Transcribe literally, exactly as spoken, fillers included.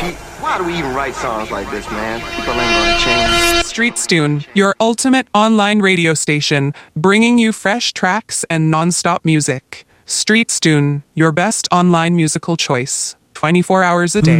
Pete, why do we even write songs like this, man? People ain't gonna change. Streetstune, your ultimate online radio station, bringing you fresh tracks and non-stop music. Streetstune, your best online musical choice, twenty-four hours a day.